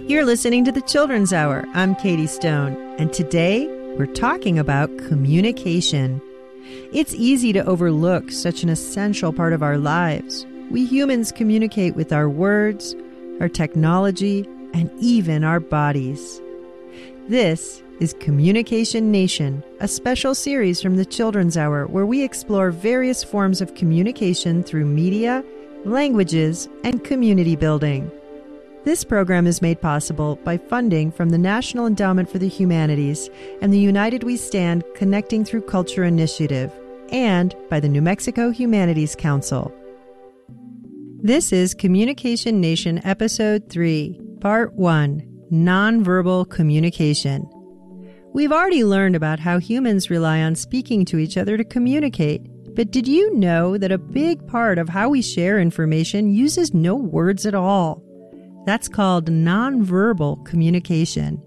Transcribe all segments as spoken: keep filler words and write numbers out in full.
You're listening to the Children's Hour. I'm Katie Stone, and today we're talking about communication. It's easy to overlook such an essential part of our lives. We humans communicate with our words, our technology, and even our bodies. This is Communication Nation, a special series from the Children's Hour where we explore various forms of communication through media, languages, and community building. This program is made possible by funding from the National Endowment for the Humanities and the United We Stand Connecting Through Culture initiative, and by the New Mexico Humanities Council. This is Communication Nation Episode three, Part one, Nonverbal Communication. We've already learned about how humans rely on speaking to each other to communicate, but did you know that a big part of how we share information uses no words at all? That's called nonverbal communication.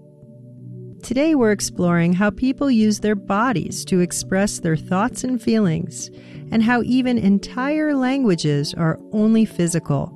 Today we're exploring how people use their bodies to express their thoughts and feelings, and how even entire languages are only physical.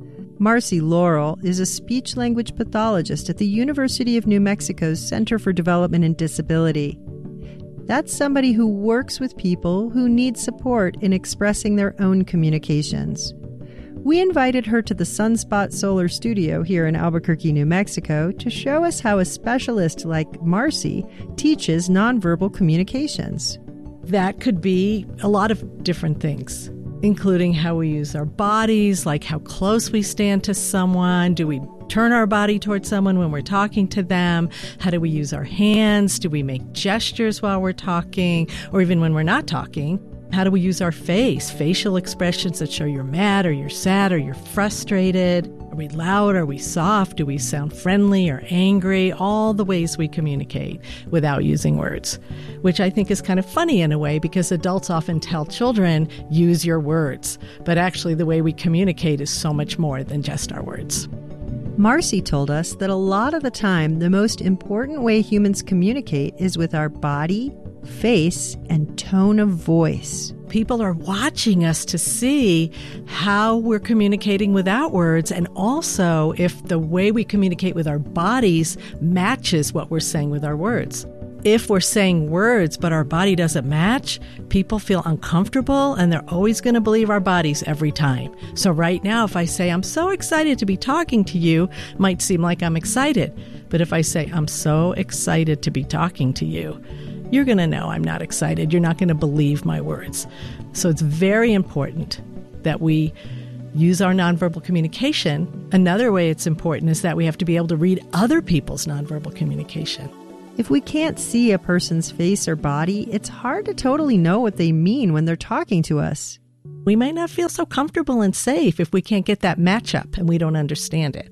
Marcy Laurel is a speech-language pathologist at the University of New Mexico's Center for Development and Disability. That's somebody who works with people who need support in expressing their own communications. We invited her to the Sunspot Solar Studio here in Albuquerque, New Mexico, to show us how a specialist like Marcy teaches nonverbal communications. That could be a lot of different things, including how we use our bodies, like how close we stand to someone. Do we turn our body towards someone when we're talking to them? How do we use our hands? Do we make gestures while we're talking, or even when we're not talking? How do we use our face, facial expressions that show you're mad or you're sad or you're frustrated? Are we loud? Are we soft? Do we sound friendly or angry? All the ways we communicate without using words, which I think is kind of funny in a way because adults often tell children, use your words. But actually the way we communicate is so much more than just our words. Marcy told us that a lot of the time, the most important way humans communicate is with our body, face, and tone of voice. People are watching us to see how we're communicating without words, and also if the way we communicate with our bodies matches what we're saying with our words. If we're saying words but our body doesn't match, people feel uncomfortable and they're always going to believe our bodies every time. So right now, if I say, I'm so excited to be talking to you, might seem like I'm excited. But if I say, I'm so excited to be talking to you, you're going to know I'm not excited. You're not going to believe my words. So it's very important that we use our nonverbal communication. Another way it's important is that we have to be able to read other people's nonverbal communication. If we can't see a person's face or body, it's hard to totally know what they mean when they're talking to us. We might not feel so comfortable and safe if we can't get that matchup and we don't understand it.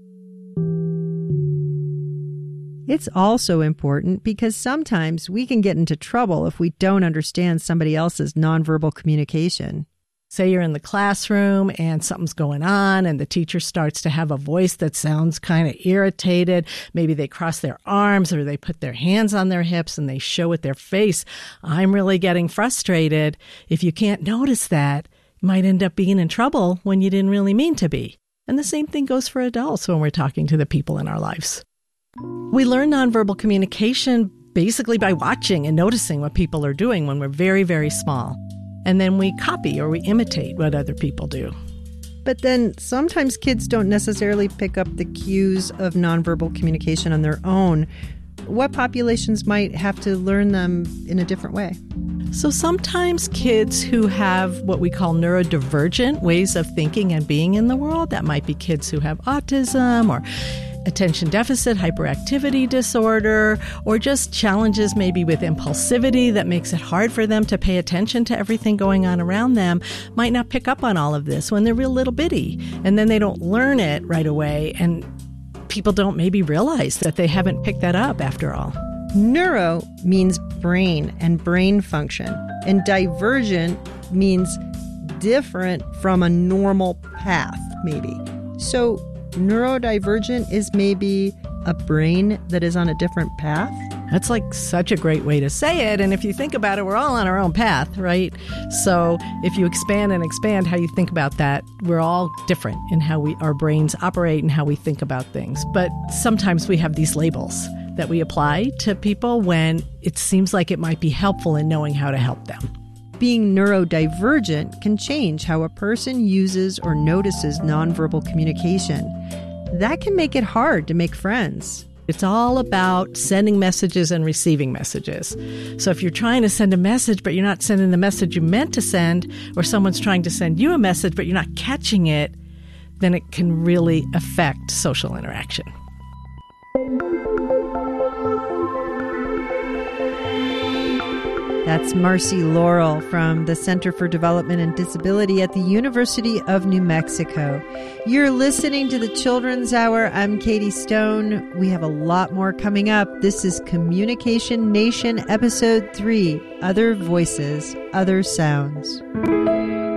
It's also important because sometimes we can get into trouble if we don't understand somebody else's nonverbal communication. Say you're in the classroom and something's going on and the teacher starts to have a voice that sounds kind of irritated. Maybe they cross their arms or they put their hands on their hips and they show with their face, I'm really getting frustrated. If you can't notice that, you might end up being in trouble when you didn't really mean to be. And the same thing goes for adults when we're talking to the people in our lives. We learn nonverbal communication basically by watching and noticing what people are doing when we're very, very small. And then we copy or we imitate what other people do. But then sometimes kids don't necessarily pick up the cues of nonverbal communication on their own. What populations might have to learn them in a different way? So sometimes kids who have what we call neurodivergent ways of thinking and being in the world, that might be kids who have autism or attention deficit hyperactivity disorder, or just challenges maybe with impulsivity that makes it hard for them to pay attention to everything going on around them, might not pick up on all of this when they're real little bitty. And then they don't learn it right away, and people don't maybe realize that they haven't picked that up after all. Neuro means brain and brain function, and divergent means different from a normal path, maybe. So neurodivergent is maybe a brain that is on a different path? That's like such a great way to say it. And if you think about it, we're all on our own path, right? So if you expand and expand how you think about that, we're all different in how we our brains operate and how we think about things. But sometimes we have these labels that we apply to people when it seems like it might be helpful in knowing how to help them. Being neurodivergent can change how a person uses or notices nonverbal communication. That can make it hard to make friends. It's all about sending messages and receiving messages. So if you're trying to send a message, but you're not sending the message you meant to send, or someone's trying to send you a message, but you're not catching it, then it can really affect social interaction. That's Marcy Laurel from the Center for Development and Disability at the University of New Mexico. You're listening to the Children's Hour. I'm Katie Stone. We have a lot more coming up. This is Communication Nation, Episode three, Other Voices, Other Sounds.